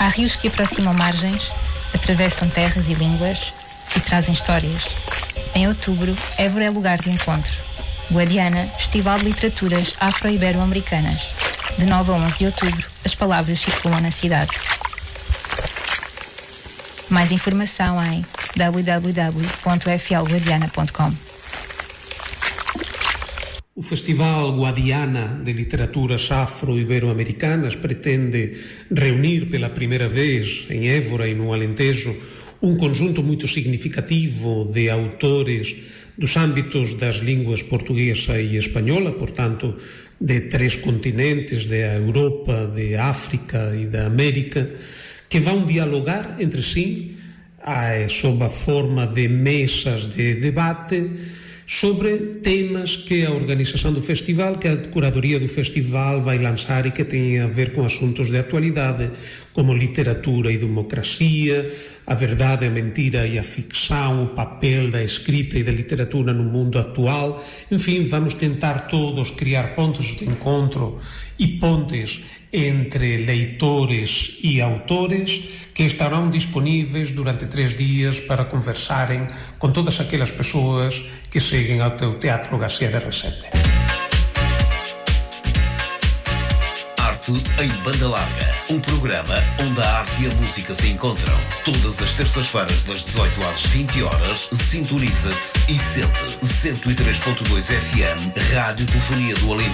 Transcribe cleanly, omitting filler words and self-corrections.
Há rios que aproximam margens, atravessam terras e línguas e trazem histórias. Em outubro, Évora é lugar de encontro. Guadiana, Festival de Literaturas Afro-Ibero-Americanas. De 9 a 11 de outubro, as palavras circulam na cidade. Mais informação em www.flguadiana.com. O Festival Guadiana de Literaturas Afro-Ibero-Americanas pretende reunir pela primeira vez em Évora e no Alentejo um conjunto muito significativo de autores dos âmbitos das línguas portuguesa e espanhola, portanto, de 3 continentes, da Europa, de África e da América, que vão dialogar entre si sob a forma de mesas de debate sobre temas que a organização do festival, que a curadoria do festival vai lançar e que têm a ver com assuntos de atualidade, como literatura e democracia, a verdade, a mentira e a ficção, o papel da escrita e da literatura no mundo atual. Enfim, vamos tentar todos criar pontos de encontro e pontes entre leitores e autores que estarão disponíveis durante 3 dias para conversarem com todas aquelas pessoas que seguem ao teu Teatro García de Recende. Arte em Banda Larga, um programa onde a arte e a música se encontram. Todas as terças-feiras das 18 às 20 horas, sintoniza-te e sente 103.2 FM, Rádio Telefonia do Alentejo.